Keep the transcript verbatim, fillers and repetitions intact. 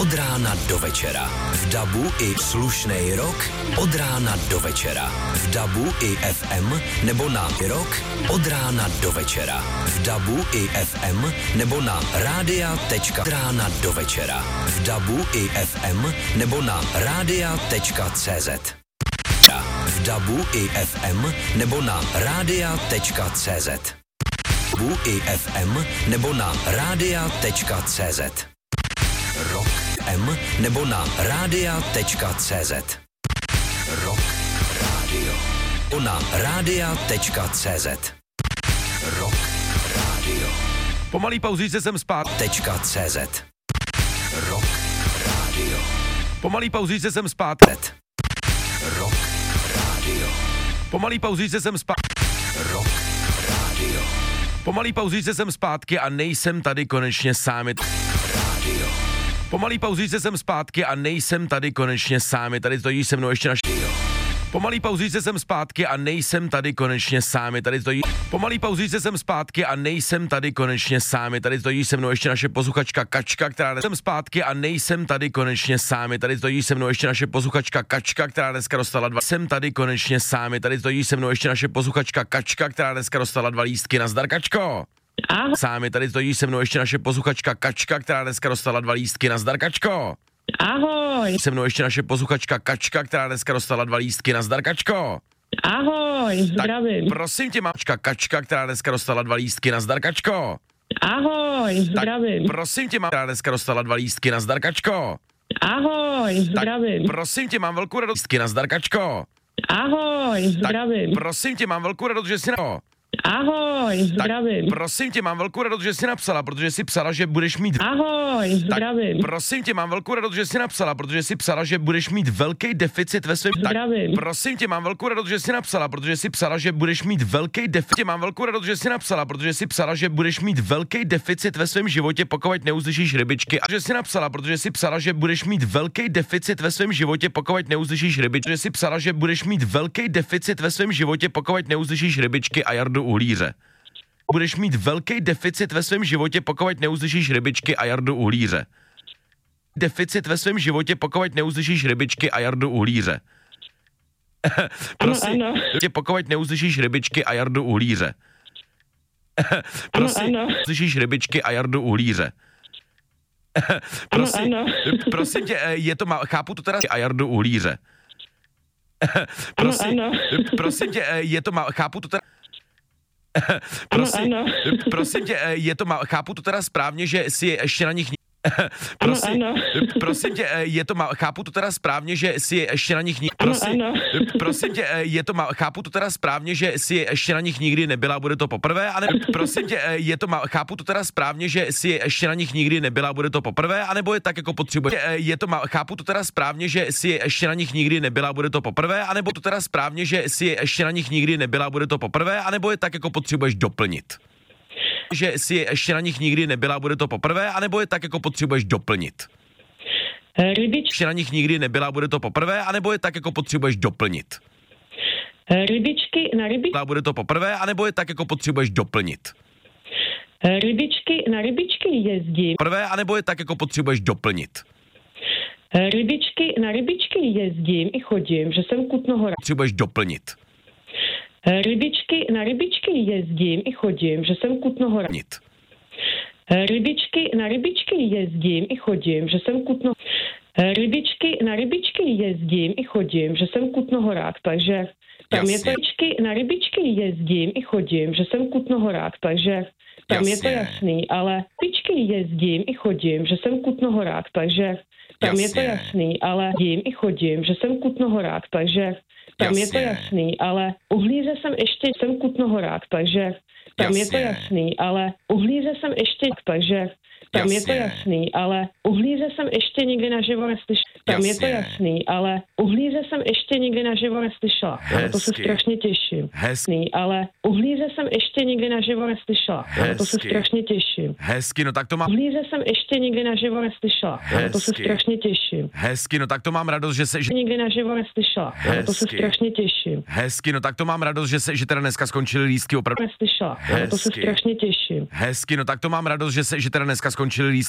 od rána do večera. V dabu i slušnej rock od rána do večera. V dabu i ef em nebo na rock od rána do večera. V dabu i ef em nebo na rádia tečka rána do večera. V dabu i ef em nebo na rádia tečka cé zet. V dabu i ef em nebo na rádia tečka cé zet. V dabu i ef em nebo na rádia tečka cé zet. Rock M nebo na rádia tečka cé zet. Rock Radio. Na rádia tečka cé zet. Rock Radio. Po malý pauzičce jsem spát. Tečka cé zet. Rock Radio. Po malý pauzičce jsem spát. Rock Radio. Po malý pauzičce jsem spát. Rock Radio. Po malý pauzičce jsem zpátky a nejsem tady konečně sám. Radio. Po malý pauzičce jsem zpátky a nejsem tady konečně sám. Tady stojí se mnou ještě naš... Po malý pauzičce jsem zpátky a nejsem tady konečně sám. Tady stojí... Po malý pauzičce jsem zpátky a nejsem tady konečně sám. Tady stojí se mnou ještě naše posluchačka Kačka, která... Jsem zpátky a nejsem tady konečně sám. Tady stojí se mnou ještě naše posluchačka Kačka, která dneska dostala dva... Jsem tady konečně sám. Tady stojí se mnou ještě naše posluchačka Kačka, která dneska dostala dva lístky. Nazdar, Kačko. Ahoj. Sámi, tady stojí se mnou ještě naše posluchačka Kačka, která dneska dostala dva lístky. Nazdar, Kačko. Ahoj. Se mnou ještě naše posluchačka Kačka, která dneska dostala dva lístky. Nazdar, Kačko. Ahoj, zdravím. Tak prosím tě, máčka Kačka, která dneska dostala dva lístky. Nazdar, Kačko. Ahoj, zdravím. Tak prosím tě, mám, která dneska dostala dva lístky. Nazdar, Kačko. Ahoj, zdravím. Tak prosím tě, mám velkou radost. Nazdar, Kačko. Ahoj, zdravím. Tak prosím tě, mám velkou radost, že jsi na... Ahoj, zdravím. Tak prosím tě, mám velkou radost, že jsi napsala, protože jsi psala, že budeš mít... Ahoj, zdravím. Tak prosím tě, mám velkou radost, že jsi napsala, protože jsi psala, že budeš mít velký deficit ve svém... Zdravím. Tak prosím tě, mám velkou radost, že jsi napsala, protože jsi psala, že budeš mít velký deficit... Mám velkou radost, že jsi napsala, protože jsi psala, že budeš mít velký deficit ve svém životě, pokud neuslyšíš rybičky. A že jsi napsala, protože jsi psala, že budeš mít velký deficit ve svém životě, pokud neuslyšíš rybičky. Že jsi psala, že budeš mít velký deficit ve svém životě, pokud neuslyšíš rybičky a Jardu Uhlíře. Budeš mít velký deficit ve svém životě, pokud neuslyšíš rybičky a Jardu Uhlíře. Deficit ve svém životě, pokud neuslyšíš rybičky a Jardu Uhlíře. Prosím, ano, ano. pokud neuslyšíš rybičky a Jardu Uhlíře. Prosím, ano, ano. uslyšíš rybičky a Jardu Uhlíře. Prosím, ano, ano. prosím tě, je to, má, chápu to teda a Jardu Uhlíře. Prosím, ano, ano. prosím tě, je to, má, chápu to teda Prosím, ano, ano. prosím tě, je to, má, chápu to teda správně, že si ještě na nich... Prosím, ano, ano. prosím tě, je to, má, chápu to teda správně, že si ještě na nich... Prosím, ano, ano. prosím tě, je to, má, chápu to teda správně, že si ještě na nich nikdy nebyla, bude to poprvé, a ne, prosím tě, je to, má, chápu to teda správně, že si ještě na nich nikdy nebyla, bude to poprvé, anebo je tak jako potřebuje... Je to, má, chápu to teda správně, že si ještě na nich nikdy nebyla, bude to poprvé, anebo to teda správně, že si ještě na nich nikdy nebyla, bude to poprvé, anebo je tak jako potřebuješ doplnit? Že si ještě na nich nikdy nebyla, bude to poprvé, anebo je tak jako potřebuješ doplnit? Rybičky. Ještě na nich nikdy nebyla, bude to poprvé, anebo je tak jako potřebuješ doplnit? Rybičky na rybičky. Bude to poprvé, anebo je tak jako potřebuješ doplnit? Rybičky na rybičky jezdím. Prvé, anebo je tak jako potřebuješ doplnit? Rybičky na rybičky jezdím i chodím, že jsem Kutnohora. Potřebuješ doplnit? Rybičky na rybičky jezdím i chodím, že jsem Kutnohora. Nit. Rybičky na rybičky jezdím i chodím, že jsem Kutno... Rybičky na rybičky jezdím i chodím, že jsem Kutnohorák, takže tam Jasně. je to rybičky na rybičky jezdím i chodím, že jsem Kutnohorák, takže tam Jasně. je to jasný, ale rybičky jezdím i chodím, že jsem Kutnohorák, takže tam Jasně. je to jasný, ale jezdím i chodím, že jsem Kutnohorák, takže tam Jasně. je to jasný, ale uhlíře jsem ještě jsem Kutnohorák, takže tam Jasně. je to jasný, ale uhlíře jsem ještě, takže tam Jasně. je to jasný, ale uhlíře jsem ještě nikdy naživo neslyšela. Tam Jasně. je to jasný, ale uhlíře jsem ještě nikdy naživo neslyšela. Ale to se Hezky. strašně těším. Hezky. Ale uhlíře jsem ještě nikdy naživo neslyšela. Ale to se Hezky. strašně těším. Hezky, no tak to mám... Uhlíře jsem ještě nikdy naživo neslyšela. Ale to se Hezky. strašně těším. Hezky, no tak to mám radost, že se... Že... Nikdy naživo neslyšela. Ale to se Hezky. strašně těším. Hezky, no tak to mám radost, že se, že teda dneska skončily lístky opravdu... Neslyšela. Ale to se Hezky. strašně těším. Hezky, no tak to mám radost, že se, že teda dneska skončily lístky...